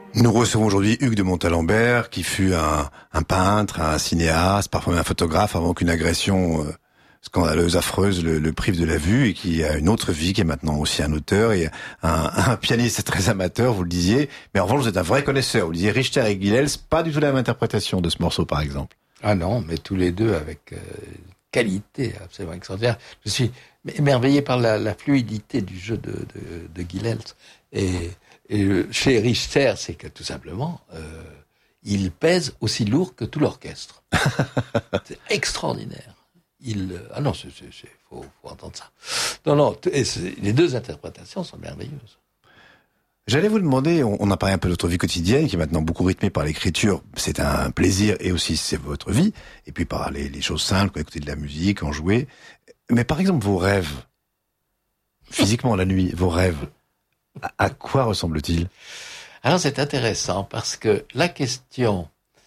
Nous recevons aujourd'hui Hugues de Montalembert, qui fut un peintre, un cinéaste, parfois même un photographe, avant qu'une agression scandaleuse, affreuse, le prive de la vue, et qui a une autre vie, qui est maintenant aussi un auteur et un pianiste très amateur, vous le disiez. Mais en revanche, vous êtes un vrai connaisseur. Vous le disiez, Richter et Gilels, pas du tout la même interprétation de ce morceau, par exemple. Ah non, mais tous les deux avec qualité absolument extraordinaire. Je suis émerveillé par la fluidité du jeu de Gilels. Et chez Richter, c'est que tout simplement, il pèse aussi lourd que tout l'orchestre. C'est extraordinaire. Ah non, faut entendre ça. Non, les deux interprétations sont merveilleuses. J'allais vous demander, on a parlé un peu de votre vie quotidienne, qui est maintenant beaucoup rythmée par l'écriture. C'est un plaisir, et aussi c'est votre vie. Et puis par les choses simples, écouter de la musique, en jouer. Mais par exemple, vos rêves, physiquement la nuit, vos rêves, à quoi ressemble-t-il? Alors c'est intéressant parce que la question,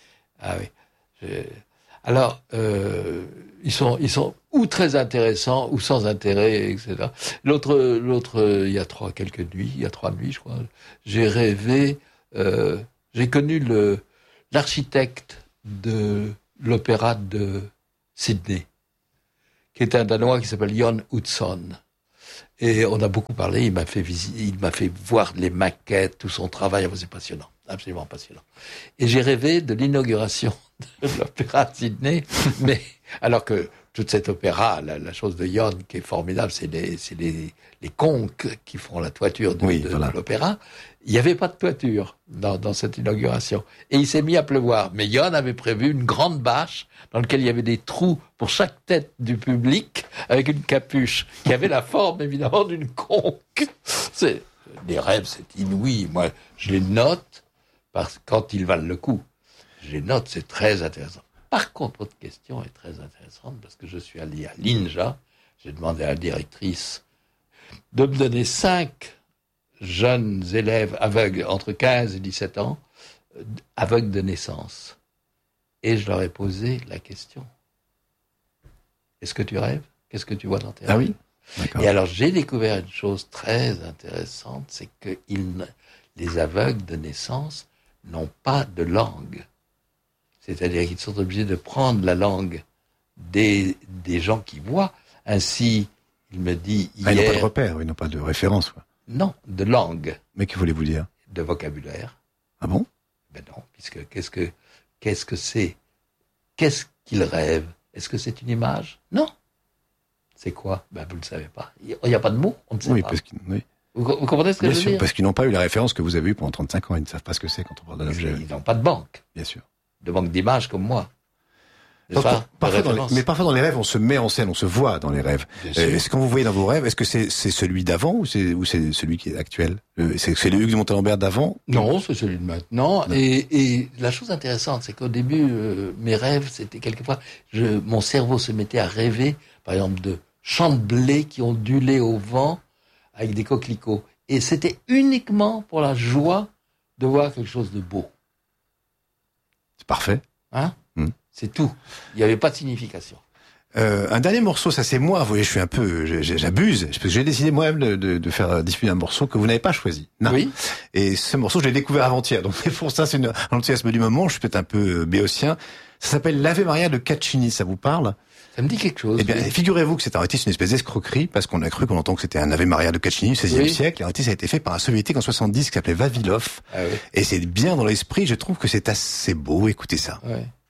ils sont ou très intéressants ou sans intérêt, etc. L'autre, il y a trois nuits, je crois. J'ai rêvé, j'ai connu l'architecte de l'opéra de Sydney, qui est un Danois qui s'appelle Jon Utzon. Et on a beaucoup parlé, il m'a fait voir les maquettes, tout son travail, c'est passionnant, absolument passionnant. Et j'ai rêvé de l'inauguration de l'opéra de Sydney, mais alors que toute cette opéra, la chose de Jon qui est formidable, c'est les conques qui font la toiture de l'opéra. Il n'y avait pas de toiture dans cette inauguration. Et il s'est mis à pleuvoir. Mais Jon avait prévu une grande bâche dans laquelle il y avait des trous pour chaque tête du public avec une capuche qui avait la forme, évidemment, d'une conque. Les rêves, c'est inouï. Moi, je les note quand ils valent le coup. Je les note, c'est très intéressant. Par contre, votre question est très intéressante parce que je suis allé à l'INJA. J'ai demandé à la directrice de me donner 5 jeunes élèves aveugles entre 15 et 17 ans, aveugles de naissance. Et je leur ai posé la question. Est-ce que tu rêves? Qu'est-ce que tu vois dans tes rêves? Ah oui? D'accord. Et alors j'ai découvert une chose très intéressante, c'est que les aveugles de naissance n'ont pas de langue. C'est-à-dire qu'ils sont obligés de prendre la langue des gens qui voient. Ainsi, il me dit hier... Ils n'ont pas de repère, ils n'ont pas de référence, quoi. Non, de langue. Mais que voulez-vous dire? De vocabulaire. Ah bon? Ben non, puisque qu'est-ce que c'est? Qu'est-ce qu'il rêve? Est-ce que c'est une image? Non. C'est quoi? Ben vous ne le savez pas. Il n'y a pas de mots, on ne sait pas. Oui. Vous comprenez ce que je veux dire? Parce qu'ils n'ont pas eu la référence que vous avez eue pendant 35 ans. Ils ne savent pas ce que c'est quand on parle d'un objet. Ils n'ont pas de banque. Bien sûr. De banque d'images comme moi. Parfois dans les rêves, on se met en scène, on se voit dans les rêves. Est-ce que quand vous voyez dans vos rêves, est-ce que c'est celui d'avant ou c'est celui qui est actuel? C'est le Hugues de Montalembert d'avant? Non, c'est celui de maintenant. Et la chose intéressante, c'est qu'au début, mes rêves, c'était quelquefois, mon cerveau se mettait à rêver, par exemple, de champs de blé qui ondulaient au vent avec des coquelicots. Et c'était uniquement pour la joie de voir quelque chose de beau. C'est parfait. Hein? C'est tout. Il n'y avait pas de signification. Un dernier morceau, ça c'est moi. Vous voyez, j'abuse. Parce que j'ai décidé moi-même de faire diffuser un morceau que vous n'avez pas choisi. Non. Oui. Et ce morceau, je l'ai découvert avant-hier. Donc pour ça, c'est un enthousiasme du moment. Je suis peut-être un peu béotien. Ça s'appelle l'Ave Maria de Caccini. Ça vous parle? Ça me dit quelque chose. Eh bien, figurez-vous que c'est en réalité une espèce d'escroquerie, parce qu'on a cru qu'on entend que c'était un Ave Maria de Caccini du XVIe siècle. Et en réalité, ça a été fait par un soviétique en 70 qui s'appelait Vavilov. Ah oui. Et c'est bien dans l'esprit. Je trouve que c'est assez beau. Écoutez ça. Ouais.